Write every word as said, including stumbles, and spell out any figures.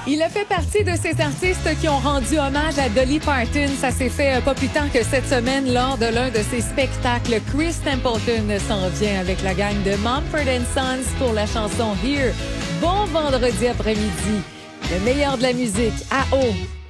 Il a fait partie de ces artistes qui ont rendu hommage à Dolly Parton. Ça s'est fait pas plus tard que cette semaine lors de l'un de ses spectacles. Chris Stapleton s'en vient avec la gang de Mumford and Sons pour la chanson Here. Bon vendredi après-midi. Le meilleur de la musique à haut